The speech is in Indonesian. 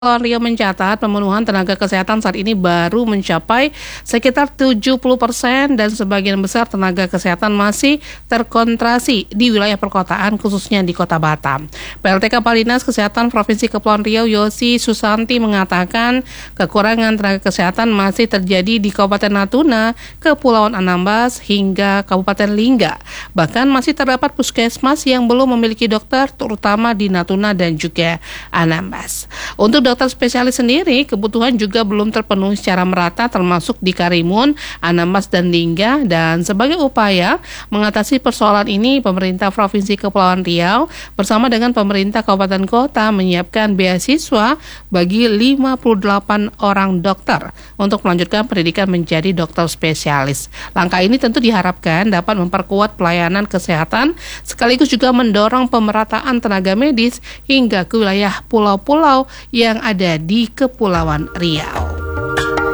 Riau mencatat pemenuhan tenaga kesehatan saat ini baru mencapai sekitar 70% dan sebagian besar tenaga kesehatan masih terkonsentrasi di wilayah perkotaan khususnya di Kota Batam. PLT Kepala Dinas Kesehatan Provinsi Kepulauan Riau Yosi Susanti mengatakan kekurangan tenaga kesehatan masih terjadi di Kabupaten Natuna, Kepulauan Anambas hingga Kabupaten Lingga. Bahkan masih terdapat puskesmas yang belum memiliki dokter terutama di Natuna dan juga Anambas. Untuk dokter spesialis sendiri, kebutuhan juga belum terpenuhi secara merata termasuk di Karimun, Anambas, dan Lingga. Dan sebagai upaya mengatasi persoalan ini, pemerintah Provinsi Kepulauan Riau bersama dengan pemerintah kabupaten kota menyiapkan beasiswa bagi 58 orang dokter untuk melanjutkan pendidikan menjadi dokter spesialis. Langkah ini tentu diharapkan dapat memperkuat pelayanan kesehatan sekaligus juga mendorong pemerataan tenaga medis hingga ke wilayah pulau-pulau yang ada di Kepulauan Riau.